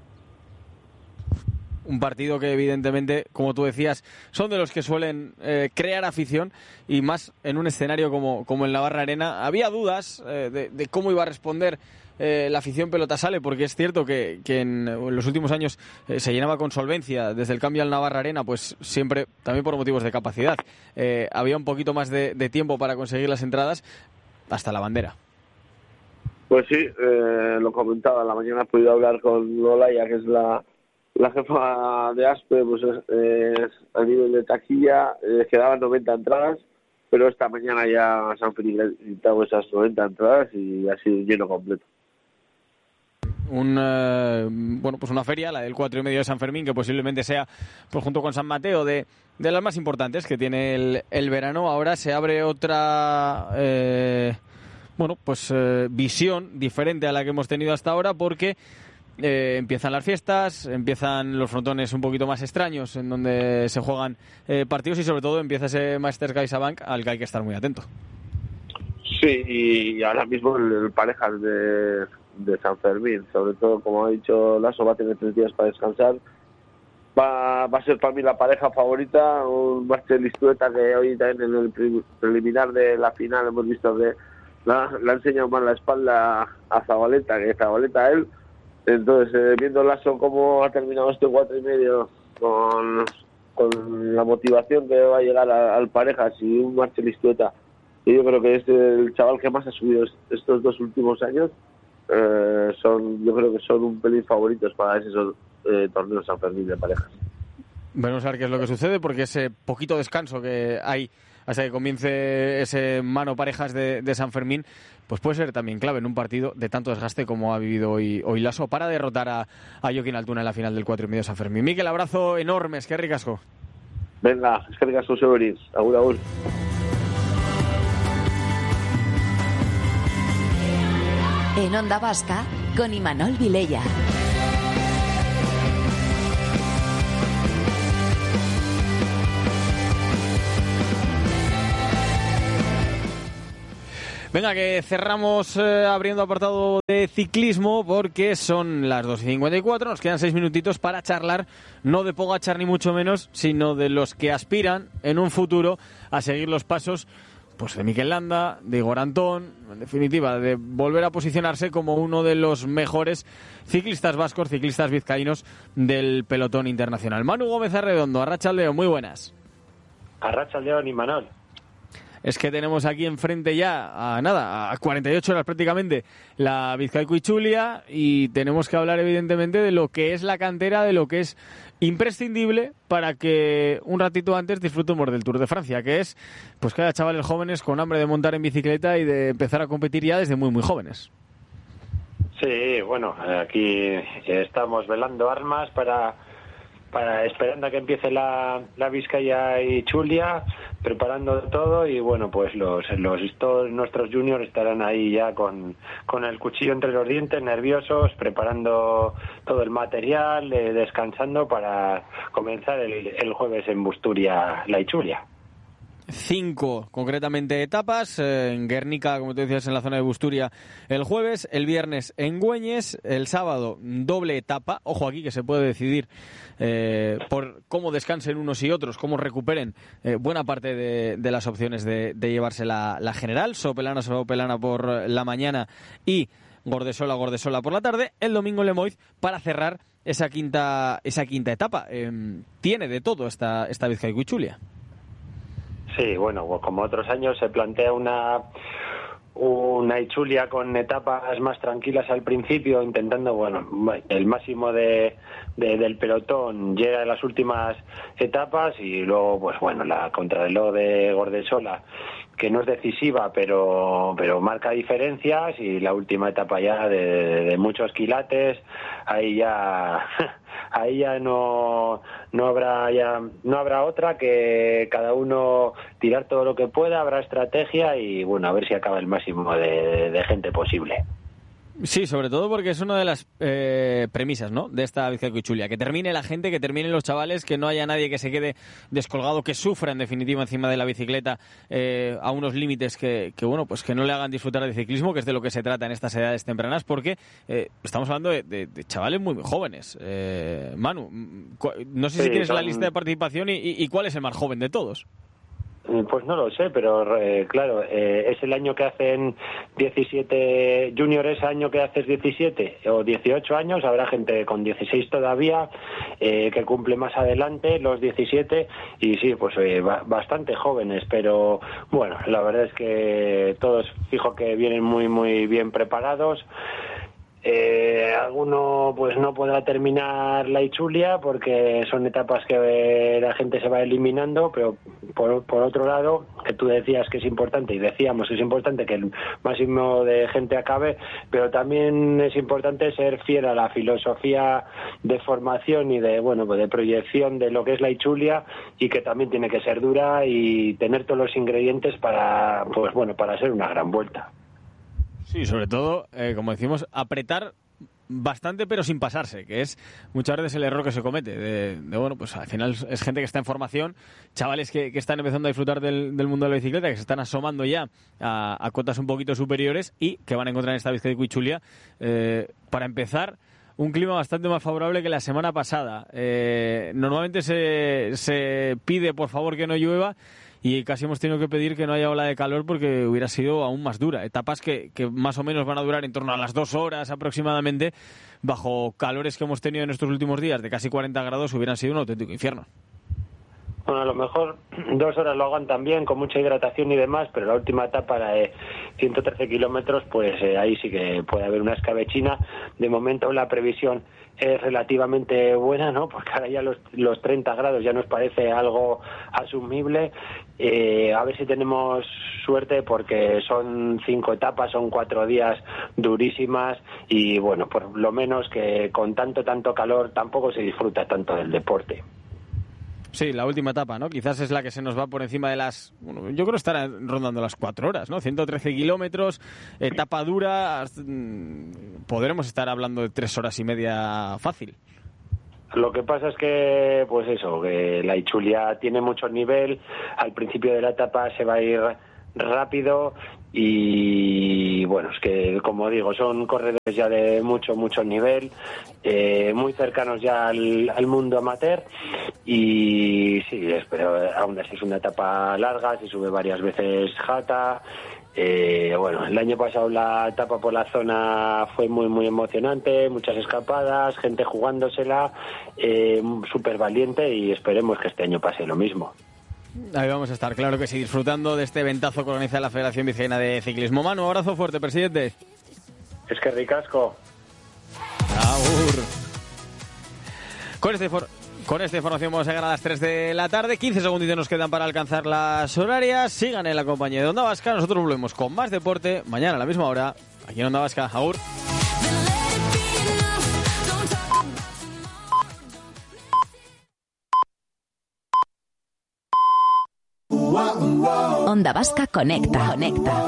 Speaker 7: Un partido que evidentemente, como tú decías, son de los que suelen eh, crear afición, y más en un escenario como, como el Navarra Arena. Había dudas eh, de, de cómo iba a responder eh, la afición pelotasale, porque es cierto que, que en, en los últimos años eh, se llenaba con solvencia. Desde el cambio al Navarra Arena, pues siempre, también por motivos de capacidad, eh, había un poquito más de, de tiempo para conseguir las entradas, hasta la bandera.
Speaker 13: Pues sí, eh, lo comentaba, en la mañana he podido hablar con Olaya, que es la La jefa de Aspe, pues eh, a nivel de taquilla eh, quedaban noventa entradas, pero esta mañana ya se han felicitado esas noventa entradas y ha sido lleno completo.
Speaker 7: Un, eh, bueno, pues una feria, la del cuatro y medio de San Fermín, que posiblemente sea, pues junto con San Mateo, de, de las más importantes que tiene el, el verano. Ahora se abre otra eh, bueno, pues eh, visión diferente a la que hemos tenido hasta ahora, porque Eh, empiezan las fiestas, empiezan los frontones un poquito más extraños en donde se juegan eh, partidos, y sobre todo empieza ese Masters CaixaBank al que hay que estar muy atento.
Speaker 13: Sí, y ahora mismo el, el parejas de, de San Fermín, sobre todo, como ha dicho Lasso, va a tener tres días para descansar. Va, va a ser para mí la pareja favorita, un Marcel Istueta, que hoy también en el pre, preliminar de la final hemos visto que la, la ha enseñado más la espalda a Zabaleta que Zabaleta a él. Entonces, eh, viendo Lasso cómo ha terminado este cuatro y medio con, con la motivación que va a llegar a, al parejas y un Marcel Istueta, y yo creo que es el chaval que más ha subido estos dos últimos años, eh, son yo creo que son un pelín favoritos para esos eh, torneos San Fermín de parejas.
Speaker 7: Veremos a ver qué es lo que sucede, porque ese poquito descanso que hay hasta que comience ese mano parejas de, de San Fermín, pues puede ser también clave en un partido de tanto desgaste como ha vivido hoy, hoy Lasso para derrotar a, a Joaquín Altuna en la final del cuatro y medio San Fermín. Mikel, abrazo enorme, es que ricasco.
Speaker 13: Venga, es que ricasco, Severin. Agur, agur.
Speaker 14: En Onda Vasca, con Imanol Vilella.
Speaker 7: Venga, que cerramos eh, abriendo apartado de ciclismo porque son las dos y cincuenta y cuatro, nos quedan seis minutitos para charlar, no de Pogačar ni mucho menos, sino de los que aspiran en un futuro a seguir los pasos pues de Mikel Landa, de Igor Antón, en definitiva, de volver a posicionarse como uno de los mejores ciclistas vascos, ciclistas vizcaínos del pelotón internacional. Manu Gómez Arredondo, Arratsaldeon, muy buenas.
Speaker 15: Arratsaldeon, Imanol.
Speaker 7: Es que tenemos aquí enfrente ya, a nada, a cuarenta y ocho horas prácticamente, la Bizkaiko Itzulia, y tenemos que hablar evidentemente de lo que es la cantera, de lo que es imprescindible para que un ratito antes disfrutemos del Tour de Francia, que es pues que haya chavales jóvenes con hambre de montar en bicicleta y de empezar a competir ya desde muy muy jóvenes.
Speaker 15: Sí, bueno, aquí estamos velando armas para... para esperando a que empiece la, la Vizcaya y Chulia, preparando todo, y bueno, pues los, los todos nuestros juniors estarán ahí ya con, con el cuchillo entre los dientes, nerviosos, preparando todo el material, eh, descansando para comenzar el, el jueves en Busturia la Ichulia.
Speaker 7: Cinco, concretamente, etapas, eh, en Guernica, como te decías, en la zona de Busturia el jueves, el viernes en Güeñes, el sábado doble etapa, ojo aquí que se puede decidir eh, por cómo descansen unos y otros, cómo recuperen eh, buena parte de, de las opciones de, de llevarse la, la general, Sopelana, Sopelana por la mañana y Gordesola, Gordesola por la tarde, el domingo en Lemoiz para cerrar esa quinta, esa quinta etapa. Eh, tiene de todo esta, esta Bizkaiko Itzulia.
Speaker 15: Sí, bueno, como otros años se plantea una una Itzulia con etapas más tranquilas al principio, intentando, bueno, el máximo de, de del pelotón llega en las últimas etapas, y luego, pues bueno, la contrarreloj de Gordesola, que no es decisiva, pero pero marca diferencias, y la última etapa ya de, de, de muchos quilates, ahí ya ahí ya no no habrá ya no habrá otra que cada uno tirar todo lo que pueda, habrá estrategia y bueno, a ver si acaba el máximo de, de gente posible.
Speaker 7: Sí, sobre todo porque es una de las eh, premisas, ¿no?, de esta Bizkaiko Itzulia, que termine la gente, que terminen los chavales, que no haya nadie que se quede descolgado, que sufra en definitiva encima de la bicicleta eh, a unos límites que, que, bueno, pues que no le hagan disfrutar del ciclismo, que es de lo que se trata en estas edades tempranas, porque eh, estamos hablando de, de, de chavales muy jóvenes. Eh, Manu, no sé si sí, tienes son... la lista de participación y, y, y cuál es el más joven de todos.
Speaker 15: Pues no lo sé, pero eh, claro, eh, es el año que hacen diecisiete juniors, año que haces diecisiete o dieciocho años, habrá gente con dieciséis todavía eh, que cumple más adelante los diecisiete, y sí, pues eh, bastante jóvenes, pero bueno, la verdad es que todos fijo que vienen muy muy bien preparados. Eh, alguno pues no podrá terminar la Itzulia porque son etapas que la gente se va eliminando, pero por, por otro lado, que tú decías que es importante, y decíamos que es importante que el máximo de gente acabe, pero también es importante ser fiel a la filosofía de formación y de bueno pues de proyección de lo que es la Itzulia, y que también tiene que ser dura y tener todos los ingredientes para pues bueno para ser una gran vuelta.
Speaker 7: Sí, sobre todo, eh, como decimos, apretar bastante pero sin pasarse, que es muchas veces el error que se comete de, de bueno, pues al final es gente que está en formación, chavales que, que están empezando a disfrutar del, del mundo de la bicicleta, que se están asomando ya a, a cotas un poquito superiores y que van a encontrar en esta Bizkaiko Itzulia eh, para empezar un clima bastante más favorable que la semana pasada. Eh, normalmente se, se pide por favor que no llueva, y casi hemos tenido que pedir que no haya ola de calor porque hubiera sido aún más dura. Etapas que, que más o menos van a durar en torno a las dos horas aproximadamente, bajo calores que hemos tenido en estos últimos días de casi cuarenta grados, hubieran sido un auténtico infierno.
Speaker 15: Bueno, a lo mejor dos horas lo hagan también, con mucha hidratación y demás, pero la última etapa, la de ciento trece kilómetros, pues eh, ahí sí que puede haber una escabechina. De momento la previsión es relativamente buena, ¿no? Porque ahora ya los, los treinta grados ya nos parece algo asumible. Eh, a ver si tenemos suerte, porque son cinco etapas, son cuatro días durísimas y bueno, por lo menos que con tanto, tanto calor tampoco se disfruta tanto del deporte.
Speaker 7: Sí, la última etapa, ¿no? Quizás es la que se nos va por encima de las... Bueno, yo creo estará rondando las cuatro horas, ¿no? ciento trece kilómetros, etapa dura, podremos estar hablando de tres horas y media fácil.
Speaker 15: Lo que pasa es que, pues eso, que la Ichulia tiene mucho nivel, al principio de la etapa se va a ir rápido y bueno, es que como digo, son corredores ya de mucho, mucho nivel, eh, muy cercanos ya al, al mundo amateur y sí, pero aún así es una etapa larga, se sube varias veces jata. Eh, bueno, el año pasado la etapa por la zona fue muy muy emocionante, muchas escapadas, gente jugándosela, eh, súper valiente y esperemos que este año pase lo mismo.
Speaker 7: Ahí vamos a estar, claro que sí, disfrutando de este eventazo que organiza la Federación Vizcaína de Ciclismo. Manu, abrazo fuerte, presidente.
Speaker 15: Es que ricasco.
Speaker 7: Agur. Con este for... Con esta información vamos a llegar a las tres de la tarde. quince segunditos nos quedan para alcanzar las horarias. Sigan en la compañía de Onda Vasca. Nosotros volvemos con más deporte mañana a la misma hora, aquí en Onda Vasca. Agur.
Speaker 14: Onda Vasca Conecta. Conecta.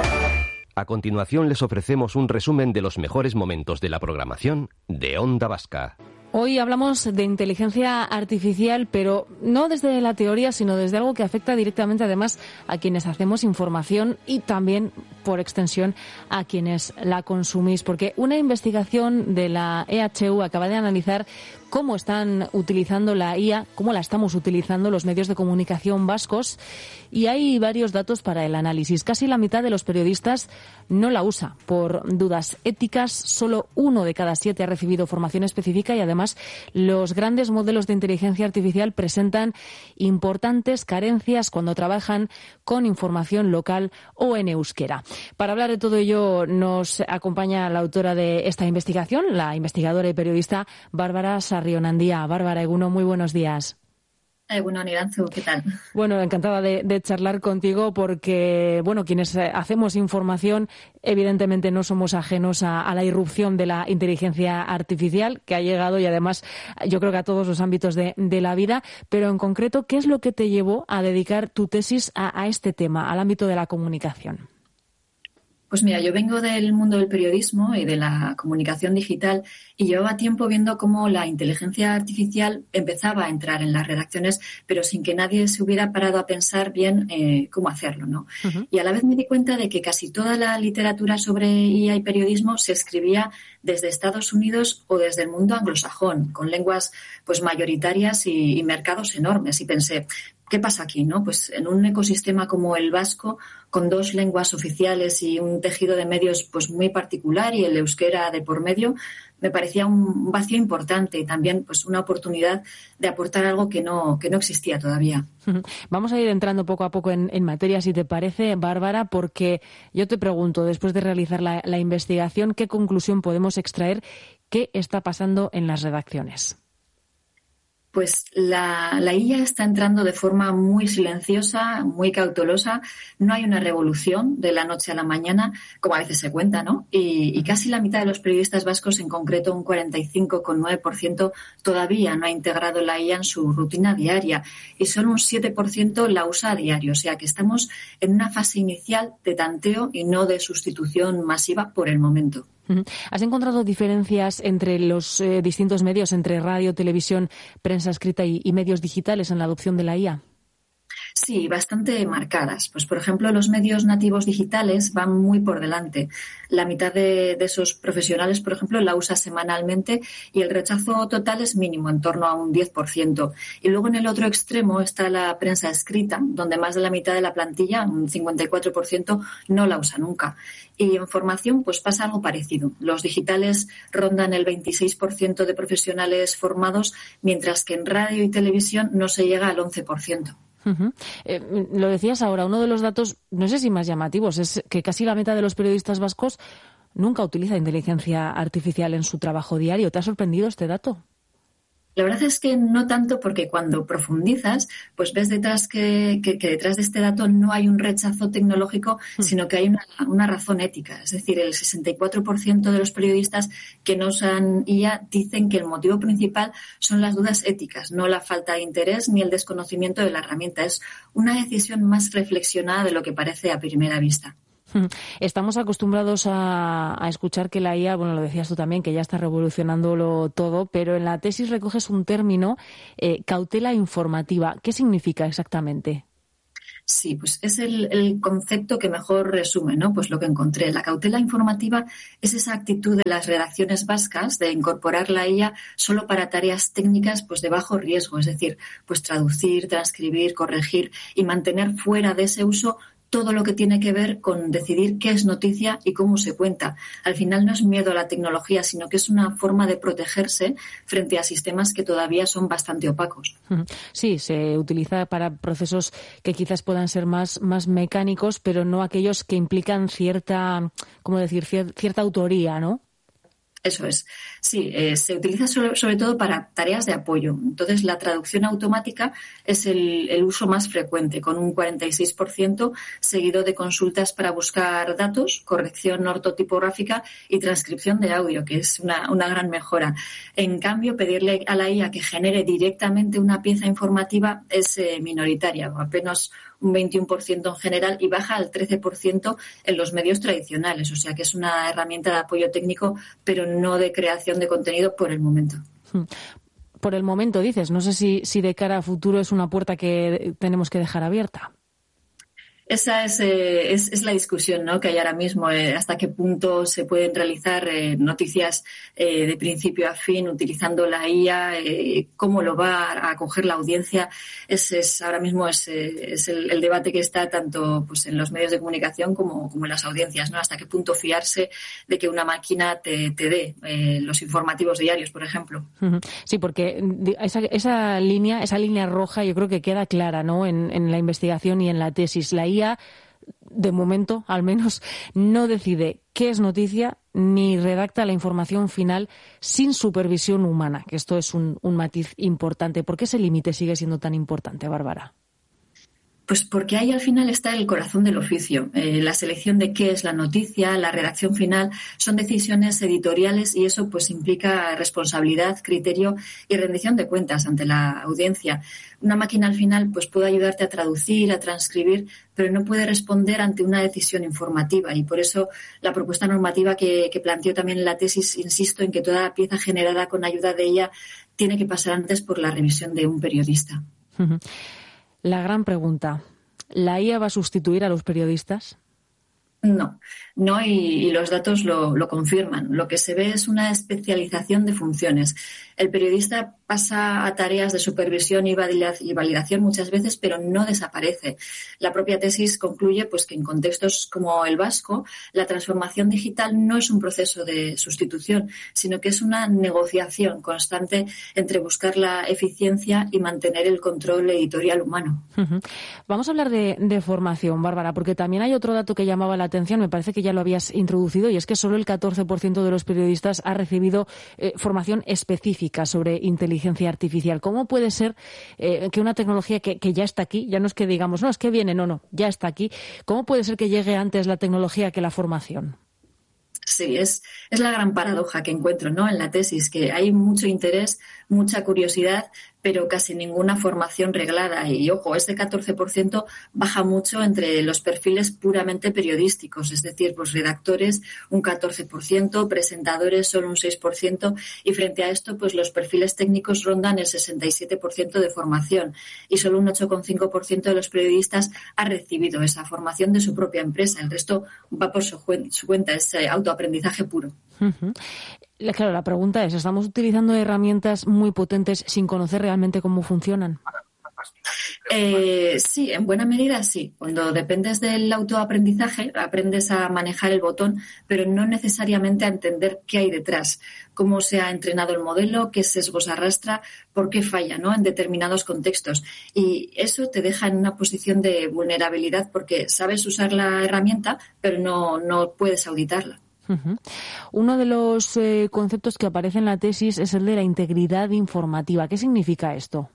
Speaker 16: A continuación les ofrecemos un resumen de los mejores momentos de la programación de Onda Vasca.
Speaker 17: Hoy hablamos de inteligencia artificial, pero no desde la teoría, sino desde algo que afecta directamente, además, a quienes hacemos información y también, por extensión, a quienes la consumís. Porque una investigación de la E H U acaba de analizar cómo están utilizando la I A, cómo la estamos utilizando los medios de comunicación vascos, y hay varios datos para el análisis. Casi la mitad de los periodistas no la usa por dudas éticas, solo uno de cada siete ha recibido formación específica y además los grandes modelos de inteligencia artificial presentan importantes carencias cuando trabajan con información local o en euskera. Para hablar de todo ello nos acompaña la autora de esta investigación, la investigadora y periodista Bárbara Sarrionandía. Bárbara, Eguno, muy buenos días.
Speaker 18: Egunon, Iranzu, ¿qué tal?
Speaker 17: Bueno, encantada de, de charlar contigo porque, bueno, quienes hacemos información evidentemente no somos ajenos a, a la irrupción de la inteligencia artificial que ha llegado y además yo creo que a todos los ámbitos de, de la vida, pero en concreto, ¿qué es lo que te llevó a dedicar tu tesis a, a este tema, al ámbito de la comunicación?
Speaker 18: Pues mira, yo vengo del mundo del periodismo y de la comunicación digital y llevaba tiempo viendo cómo la inteligencia artificial empezaba a entrar en las redacciones, pero sin que nadie se hubiera parado a pensar bien eh, cómo hacerlo, ¿no? Uh-huh. Y a la vez me di cuenta de que casi toda la literatura sobre I A y periodismo se escribía desde Estados Unidos o desde el mundo anglosajón, con lenguas pues mayoritarias y, y mercados enormes. Y pensé, ¿qué pasa aquí, no? Pues en un ecosistema como el vasco, con dos lenguas oficiales y un tejido de medios pues muy particular y el euskera de por medio, me parecía un vacío importante y también pues una oportunidad de aportar algo que no que no existía todavía.
Speaker 17: Vamos a ir entrando poco a poco en, en materia, si te parece, Bárbara, porque yo te pregunto, después de realizar la, la investigación, ¿qué conclusión podemos extraer? ¿Qué está pasando en las redacciones?
Speaker 18: Pues la, la I A está entrando de forma muy silenciosa, muy cautelosa. No hay una revolución de la noche a la mañana, como a veces se cuenta, ¿no? Y, y casi la mitad de los periodistas vascos, en concreto un cuarenta y cinco coma nueve por ciento, todavía no ha integrado la I A en su rutina diaria y solo un siete por ciento la usa a diario. O sea que estamos en una fase inicial de tanteo y no de sustitución masiva por el momento.
Speaker 17: ¿Has encontrado diferencias entre los eh, distintos medios, entre radio, televisión, prensa escrita y, y medios digitales en la adopción de la I A?
Speaker 18: Sí, bastante marcadas. Pues, por ejemplo, los medios nativos digitales van muy por delante. La mitad de, de esos profesionales, por ejemplo, la usa semanalmente y el rechazo total es mínimo, en torno a un diez por ciento. Y luego en el otro extremo está la prensa escrita, donde más de la mitad de la plantilla, un cincuenta y cuatro por ciento, no la usa nunca. Y en formación, pues pasa algo parecido. Los digitales rondan el veintiséis por ciento de profesionales formados, mientras que en radio y televisión no se llega al once por ciento.
Speaker 17: Uh-huh. Eh, lo decías ahora, uno de los datos, no sé si más llamativos, es que casi la mitad de los periodistas vascos nunca utiliza inteligencia artificial en su trabajo diario. ¿Te ha sorprendido este dato?
Speaker 18: La verdad es que no tanto, porque cuando profundizas, pues ves detrás que, que, que detrás de este dato no hay un rechazo tecnológico, sino que hay una, una razón ética. Es decir, el sesenta y cuatro por ciento de los periodistas que no usan I A dicen que el motivo principal son las dudas éticas, no la falta de interés ni el desconocimiento de la herramienta. Es una decisión más reflexionada de lo que parece a primera vista.
Speaker 17: Estamos acostumbrados a, a escuchar que la I A, bueno, lo decías tú también, que ya está revolucionándolo todo, pero en la tesis recoges un término, eh, cautela informativa. ¿Qué significa exactamente?
Speaker 18: Sí, pues es el, el concepto que mejor resume, ¿no? Pues lo que encontré. La cautela informativa es esa actitud de las redacciones vascas de incorporar la I A solo para tareas técnicas pues de bajo riesgo, es decir, pues traducir, transcribir, corregir y mantener fuera de ese uso todo lo que tiene que ver con decidir qué es noticia y cómo se cuenta. Al final no es miedo a la tecnología, sino que es una forma de protegerse frente a sistemas que todavía son bastante opacos.
Speaker 17: Sí, se utiliza para procesos que quizás puedan ser más, más mecánicos, pero no aquellos que implican cierta, ¿cómo decir?, cier- cierta autoría, ¿no?
Speaker 18: Eso es. Sí, eh, se utiliza sobre, sobre todo para tareas de apoyo. Entonces, la traducción automática es el, el uso más frecuente, con un cuarenta y seis por ciento, seguido de consultas para buscar datos, corrección ortotipográfica y transcripción de audio, que es una, una gran mejora. En cambio, pedirle a la I A que genere directamente una pieza informativa es eh, minoritaria, apenas un veintiuno por ciento en general, y baja al trece por ciento en los medios tradicionales. O sea que es una herramienta de apoyo técnico, pero no de creación de contenido por el momento.
Speaker 17: Por el momento, dices. No sé si, si de cara a futuro es una puerta que tenemos que dejar abierta.
Speaker 18: Esa es, eh, es, es la discusión, ¿no?, que hay ahora mismo, eh, hasta qué punto se pueden realizar eh, noticias eh, de principio a fin utilizando la I A, eh, cómo lo va a acoger la audiencia. Es, es ahora mismo es, eh, es el, el debate que está tanto pues en los medios de comunicación como, como en las audiencias, ¿no? Hasta qué punto fiarse de que una máquina te, te dé eh, los informativos diarios, por ejemplo.
Speaker 17: Sí, porque esa, esa línea, esa línea roja, yo creo que queda clara, ¿no?, en, en la investigación y en la tesis. La I A, de momento, al menos, no decide qué es noticia ni redacta la información final sin supervisión humana, que esto es un, un matiz importante. ¿Por qué ese límite sigue siendo tan importante, Bárbara?
Speaker 18: Pues porque ahí al final está el corazón del oficio. Eh, la selección de qué es la noticia, la redacción final, son decisiones editoriales y eso pues implica responsabilidad, criterio y rendición de cuentas ante la audiencia. Una máquina al final pues puede ayudarte a traducir, a transcribir, pero no puede responder ante una decisión informativa, y por eso la propuesta normativa que, que planteo también en la tesis, insisto en que toda pieza generada con ayuda de ella tiene que pasar antes por la revisión de un periodista.
Speaker 17: Uh-huh. La gran pregunta, ¿la I A va a sustituir a los periodistas?
Speaker 18: No, no, y, y los datos lo, lo confirman. Lo que se ve es una especialización de funciones. El periodista pasa a tareas de supervisión y validación muchas veces, pero no desaparece. La propia tesis concluye pues que en contextos como el vasco, la transformación digital no es un proceso de sustitución, sino que es una negociación constante entre buscar la eficiencia y mantener el control editorial humano.
Speaker 17: Uh-huh. Vamos a hablar de, de formación, Bárbara, porque también hay otro dato que llamaba la atención, me parece que ya lo habías introducido, y es que solo el catorce por ciento de los periodistas ha recibido eh, formación específica sobre inteligencia artificial. ¿Cómo puede ser eh, que una tecnología que, que ya está aquí, ya no es que digamos, no, es que viene, no, no, ya está aquí, ¿cómo puede ser que llegue antes la tecnología que la formación?
Speaker 18: Sí, es, es la gran paradoja que encuentro, ¿no?, en la tesis, que hay mucho interés mucha curiosidad, pero casi ninguna formación reglada. Y, ojo, ese catorce por ciento baja mucho entre los perfiles puramente periodísticos, es decir, pues redactores un catorce por ciento, presentadores solo un seis por ciento, y frente a esto, pues los perfiles técnicos rondan el sesenta y siete por ciento de formación, y solo un ocho coma cinco por ciento de los periodistas ha recibido esa formación de su propia empresa. El resto va por su, su cuenta, es autoaprendizaje puro.
Speaker 17: Uh-huh. Claro, la pregunta es, ¿estamos utilizando herramientas muy potentes sin conocer realmente cómo funcionan?
Speaker 18: Eh, sí, en buena medida sí. Cuando dependes del autoaprendizaje, aprendes a manejar el botón, pero no necesariamente a entender qué hay detrás, cómo se ha entrenado el modelo, qué sesgos arrastra, por qué falla, ¿no?, en determinados contextos. Y eso te deja en una posición de vulnerabilidad porque sabes usar la herramienta, pero no, no puedes auditarla.
Speaker 17: Uh-huh. Uno de los eh, conceptos que aparece en la tesis es el de la integridad informativa. ¿Qué significa esto?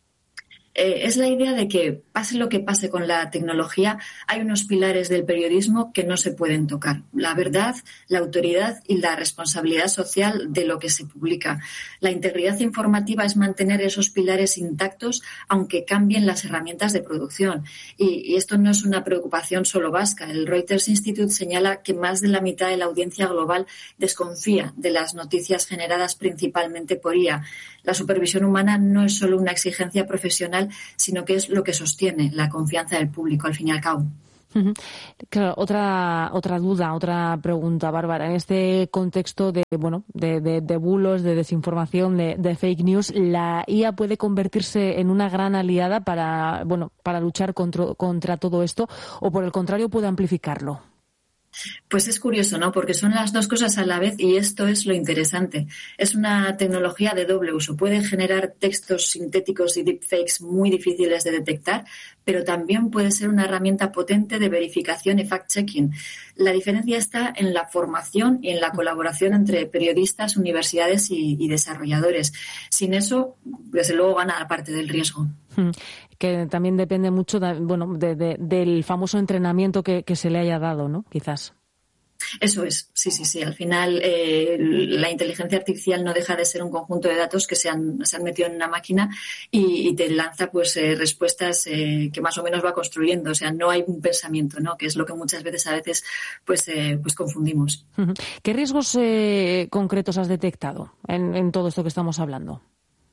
Speaker 18: Eh, es la idea de que, pase lo que pase con la tecnología, hay unos pilares del periodismo que no se pueden tocar. La verdad, la autoridad y la responsabilidad social de lo que se publica. La integridad informativa es mantener esos pilares intactos aunque cambien las herramientas de producción. Y, y esto no es una preocupación solo vasca. El Reuters Institute señala que más de la mitad de la audiencia global desconfía de las noticias generadas principalmente por I A. La supervisión humana no es solo una exigencia profesional, sino que es lo que sostiene la confianza del público, al fin y al cabo.
Speaker 17: Uh-huh. Claro, otra otra duda, otra pregunta, Bárbara. En este contexto de bueno de, de, de bulos, de desinformación, de, de fake news, ¿la I A puede convertirse en una gran aliada para bueno para luchar contra, contra todo esto, o por el contrario puede amplificarlo?
Speaker 18: Pues es curioso, ¿no? Porque son las dos cosas a la vez y esto es lo interesante. Es una tecnología de doble uso. Puede generar textos sintéticos y deepfakes muy difíciles de detectar, pero también puede ser una herramienta potente de verificación y fact-checking. La diferencia está en la formación y en la colaboración entre periodistas, universidades y, y desarrolladores. Sin eso, desde luego, gana la parte del riesgo.
Speaker 17: Que también depende mucho de, bueno, de, de, del famoso entrenamiento que, que se le haya dado, ¿no? Quizás.
Speaker 18: Eso es, sí, sí, sí. Al final, eh, la inteligencia artificial no deja de ser un conjunto de datos que se han, se han metido en una máquina y, y te lanza pues eh, respuestas eh, que más o menos va construyendo. O sea, no hay un pensamiento, ¿no? Que es lo que muchas veces a veces pues, eh, pues confundimos.
Speaker 17: ¿Qué riesgos eh, concretos has detectado en, en todo esto que estamos hablando?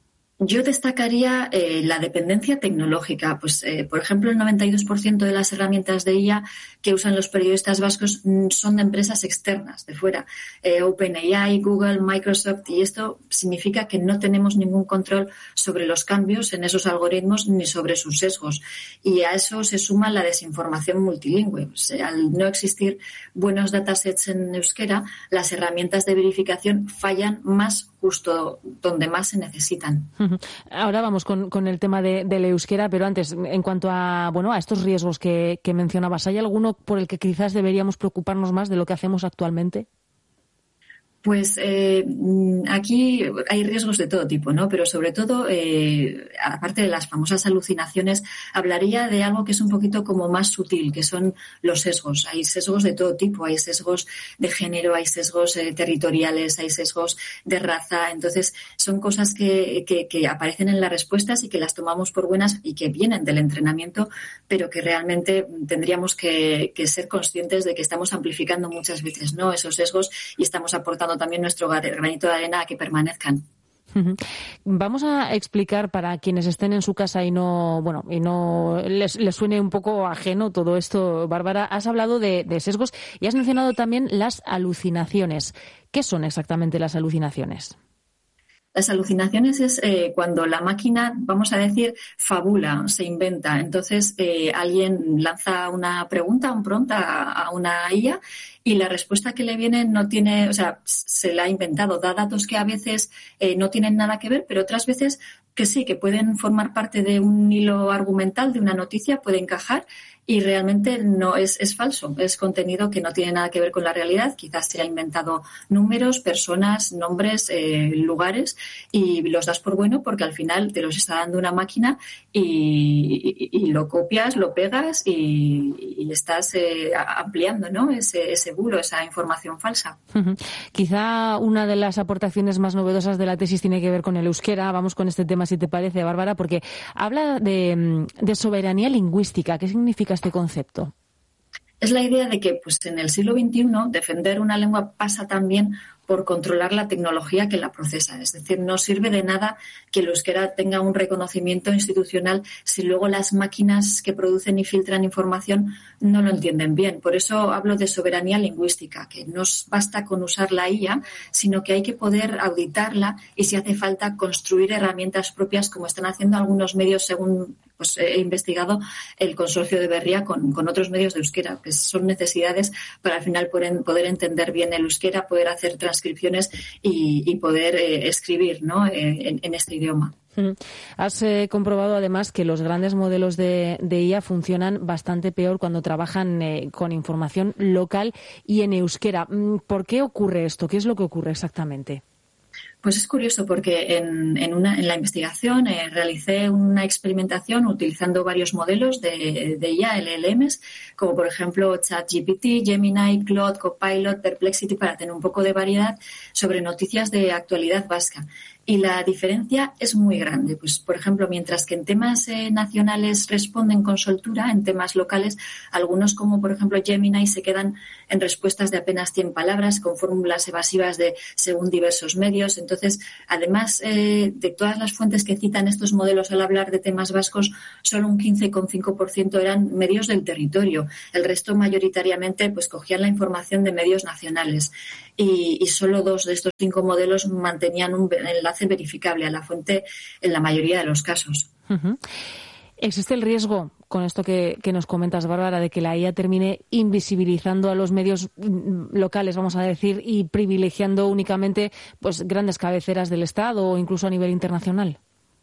Speaker 18: Yo destacaría eh, la dependencia tecnológica. Pues, eh, por ejemplo, el noventa y dos por ciento de las herramientas de I A que usan los periodistas vascos mm, son de empresas externas, de fuera. Eh, OpenAI, Google, Microsoft, y esto significa que no tenemos ningún control sobre los cambios en esos algoritmos ni sobre sus sesgos. Y a eso se suma la desinformación multilingüe. O sea, al no existir buenos datasets en euskera, las herramientas de verificación fallan más justo donde más se necesitan.
Speaker 17: Ahora vamos con, con el tema de, del euskera, pero antes, en cuanto a bueno a estos riesgos que, que mencionabas, ¿hay alguno por el que quizás deberíamos preocuparnos más de lo que hacemos actualmente?
Speaker 18: Pues eh, aquí hay riesgos de todo tipo, ¿no? Pero sobre todo, eh, aparte de las famosas alucinaciones, hablaría de algo que es un poquito como más sutil, que son los sesgos. Hay sesgos de todo tipo, hay sesgos de género, hay sesgos eh, territoriales, hay sesgos de raza. Entonces, son cosas que, que, que aparecen en las respuestas y que las tomamos por buenas y que vienen del entrenamiento, pero que realmente tendríamos que, que ser conscientes de que estamos amplificando muchas veces, ¿no?, esos sesgos, y estamos aportando también nuestro granito de arena a que permanezcan.
Speaker 17: Vamos a explicar para quienes estén en su casa y no, bueno, y no les, les suene un poco ajeno todo esto. Bárbara, has hablado de, de sesgos y has mencionado también las alucinaciones. ¿Qué son exactamente las alucinaciones?
Speaker 18: Las alucinaciones es eh, cuando la máquina, vamos a decir, fabula, se inventa. Entonces, eh, alguien lanza una pregunta, un prompt a, a una I A y la respuesta que le viene no tiene, o sea, se la ha inventado. Da datos que a veces eh, no tienen nada que ver, pero otras veces que sí, que pueden formar parte de un hilo argumental de una noticia, puede encajar y realmente no es, es falso. Es contenido que no tiene nada que ver con la realidad. Quizás se ha inventado números, personas, nombres, eh, lugares y los das por bueno porque al final te los está dando una máquina y, y, y lo copias, lo pegas y, y estás eh, ampliando, ¿no? ese, ese bulo, esa información falsa.
Speaker 17: Uh-huh. Quizá una de las aportaciones más novedosas de la tesis tiene que ver con el euskera. Vamos con este tema, si te parece, Bárbara, porque habla de, de soberanía lingüística. ¿Qué significa este concepto?
Speaker 18: Es la idea de que pues, en el siglo veintiuno defender una lengua pasa también por controlar la tecnología que la procesa. Es decir, no sirve de nada que el euskera tenga un reconocimiento institucional si luego las máquinas que producen y filtran información no lo entienden bien. Por eso hablo de soberanía lingüística, que no basta con usar la I A, sino que hay que poder auditarla y, si hace falta, construir herramientas propias, como están haciendo algunos medios, según pues, he investigado el consorcio de Berria con, con otros medios de euskera, que son necesidades para al final poder, poder entender bien el euskera, poder hacer transcripciones y, y poder eh, escribir, ¿no? eh, en, en este idioma.
Speaker 17: Has eh, comprobado además que los grandes modelos de, de I A funcionan bastante peor cuando trabajan eh, con información local y en euskera. ¿Por qué ocurre esto? ¿Qué es lo que ocurre exactamente?
Speaker 18: Pues es curioso porque en, en, una, en la investigación eh, realicé una experimentación utilizando varios modelos de, de I A, L L Ms, como por ejemplo ChatGPT, Gemini, Claude, Copilot, Perplexity, para tener un poco de variedad sobre noticias de actualidad vasca. Y la diferencia es muy grande. Pues, por ejemplo, mientras que en temas eh, nacionales responden con soltura, en temas locales, algunos como, por ejemplo, Gemini, se quedan en respuestas de apenas cien palabras, con fórmulas evasivas de según diversos medios. Entonces, además eh, de todas las fuentes que citan estos modelos al hablar de temas vascos, solo un quince coma cinco por ciento eran medios del territorio. El resto, mayoritariamente, pues cogían la información de medios nacionales. Y, y solo dos de estos cinco modelos mantenían un enlace verificable a la fuente en la mayoría de los casos.
Speaker 17: Uh-huh. ¿Existe el riesgo, con esto que, que nos comentas, Bárbara, de que la I A termine invisibilizando a los medios locales, vamos a decir, y privilegiando únicamente pues grandes cabeceras del Estado o incluso a nivel internacional?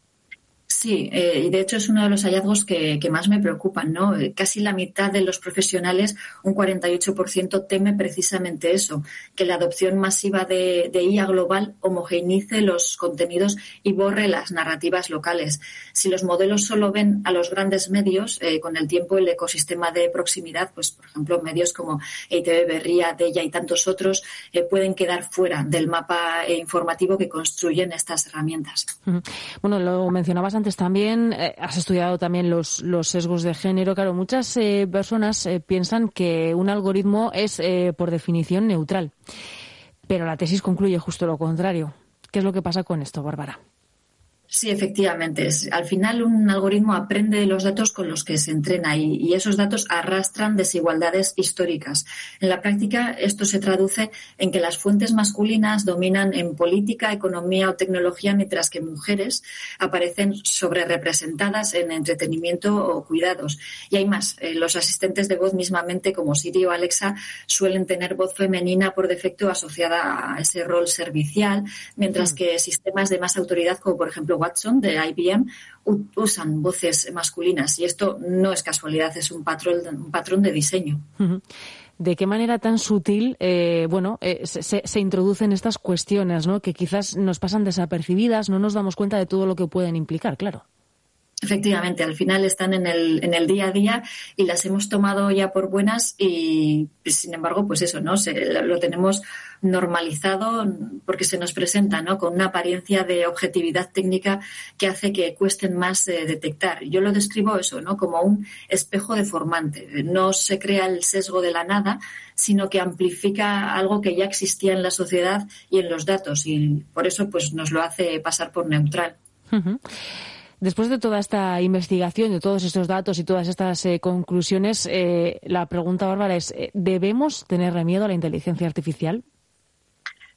Speaker 18: Sí, eh, y de hecho es uno de los hallazgos que, que más me preocupan, ¿no? Casi la mitad de los profesionales, un cuarenta y ocho por ciento, teme precisamente eso, que la adopción masiva de, de I A global homogeneice los contenidos y borre las narrativas locales. Si los modelos solo ven a los grandes medios, eh, con el tiempo el ecosistema de proximidad, pues por ejemplo medios como E I Te Be, Berria, Deia y tantos otros, eh, pueden quedar fuera del mapa eh, informativo que construyen estas herramientas.
Speaker 17: Bueno, lo mencionabas antes también, eh, has estudiado también los, los sesgos de género. Claro, muchas eh, personas eh, piensan que un algoritmo es, eh, por definición, neutral. Pero la tesis concluye justo lo contrario. ¿Qué es lo que pasa con esto, Bárbara?
Speaker 18: Sí, efectivamente. Es, al final un algoritmo aprende de los datos con los que se entrena y, y esos datos arrastran desigualdades históricas. En la práctica esto se traduce en que las fuentes masculinas dominan en política, economía o tecnología, mientras que mujeres aparecen sobrerepresentadas en entretenimiento o cuidados. Y hay más. Eh, los asistentes de voz mismamente, como Siri o Alexa, suelen tener voz femenina por defecto asociada a ese rol servicial, mientras que sistemas de más autoridad, como por ejemplo Watson de I B M, usan voces masculinas, y esto no es casualidad, es un patrón, un patrón de diseño.
Speaker 17: ¿De qué manera tan sutil eh, bueno, eh, se, se introducen estas cuestiones, ¿no? Que quizás nos pasan desapercibidas, no nos damos cuenta de todo lo que pueden implicar, claro?
Speaker 18: Efectivamente, al final están en el, en el día a día y las hemos tomado ya por buenas y, sin embargo, pues eso, ¿no? Se, lo tenemos normalizado porque se nos presenta, ¿no? Con una apariencia de objetividad técnica que hace que cuesten más eh, detectar. Yo lo describo eso, ¿no? Como un espejo deformante. No se crea el sesgo de la nada, sino que amplifica algo que ya existía en la sociedad y en los datos, y por eso pues nos lo hace pasar por neutral.
Speaker 17: Uh-huh. Después de toda esta investigación, de todos estos datos y todas estas eh, conclusiones, eh, la pregunta, Bárbara, es, ¿debemos tenerle miedo a la inteligencia artificial?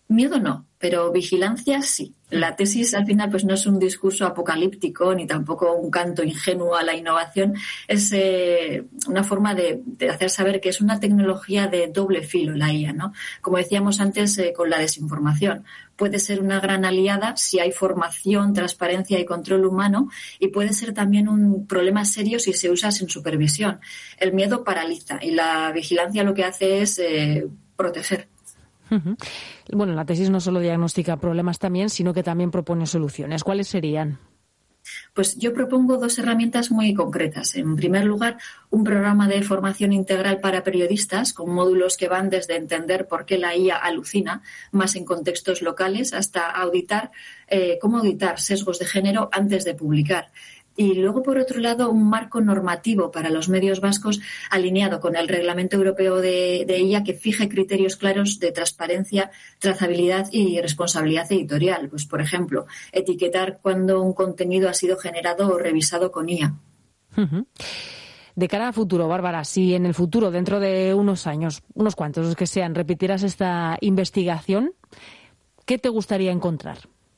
Speaker 18: Miedo no, pero vigilancia sí. La tesis al final pues no es un discurso apocalíptico ni tampoco un canto ingenuo a la innovación, es eh, una forma de, de hacer saber que es una tecnología de doble filo la I A, ¿no? Como decíamos antes eh, con la desinformación, puede ser una gran aliada si hay formación, transparencia y control humano, y puede ser también un problema serio si se usa sin supervisión. El miedo paraliza y la vigilancia lo que hace es eh, proteger.
Speaker 17: Bueno, la tesis no solo diagnostica problemas también, sino que también propone soluciones. ¿Cuáles serían?
Speaker 18: Pues yo propongo dos herramientas muy concretas. En primer lugar, un programa de formación integral para periodistas con módulos que van desde entender por qué la I A alucina, más en contextos locales, hasta auditar eh, cómo auditar sesgos de género antes de publicar. Y luego, por otro lado, un marco normativo para los medios vascos alineado con el Reglamento Europeo de, de I A que fije criterios claros de transparencia, trazabilidad y responsabilidad editorial. Pues, por ejemplo, etiquetar cuando un contenido ha sido generado o revisado con I A.
Speaker 17: Uh-huh. De cara a futuro, Bárbara, si en el futuro, dentro de unos años, unos cuantos los que sean, repitieras esta investigación, ¿qué te gustaría encontrar?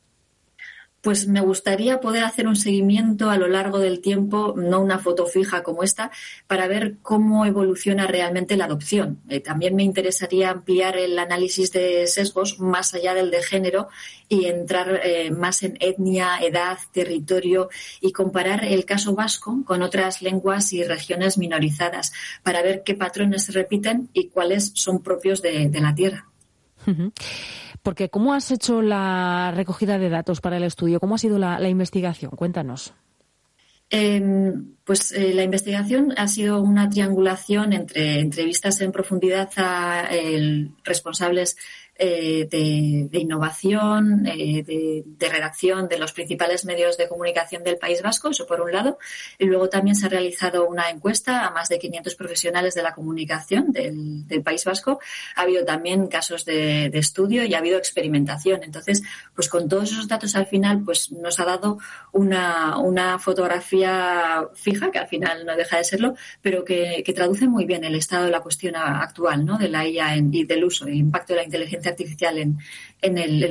Speaker 18: Pues me gustaría poder hacer un seguimiento a lo largo del tiempo, no una foto fija como esta, para ver cómo evoluciona realmente la adopción. Eh, también me interesaría ampliar el análisis de sesgos más allá del de género y entrar eh, más en etnia, edad, territorio y comparar el caso vasco con otras lenguas y regiones minorizadas para ver qué patrones se repiten y cuáles son propios de, de la tierra.
Speaker 17: Uh-huh. Porque ¿cómo has hecho la recogida de datos para el estudio? ¿Cómo ha sido la, la investigación? Cuéntanos.
Speaker 18: Eh, pues eh, la investigación ha sido una triangulación entre entrevistas en profundidad a eh, responsables eh, de, de innovación, eh, de, de redacción de los principales medios de comunicación del País Vasco, eso por un lado, y luego también se ha realizado una encuesta a más de quinientos profesionales de la comunicación del, del País Vasco. Ha habido también casos de, de estudio y ha habido experimentación. Entonces, pues con todos esos datos al final, pues nos ha dado una, una fotografía fija, que al final no deja de serlo, pero que, que traduce muy bien el estado de la cuestión actual, ¿no? De la I A en, y del uso, el impacto de la inteligencia artificial en, en el